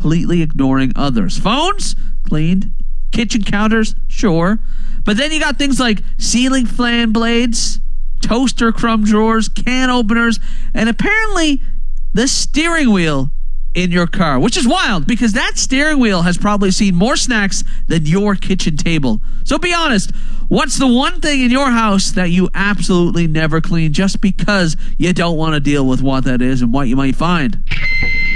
completely ignoring others. Phones, cleaned. Kitchen counters, sure. But then you got things like ceiling fan blades, toaster crumb drawers, can openers, and apparently the steering wheel in your car, which is wild because that steering wheel has probably seen more snacks than your kitchen table. So be honest, what's the one thing in your house that you absolutely never clean just because you don't want to deal with what that is and what you might find?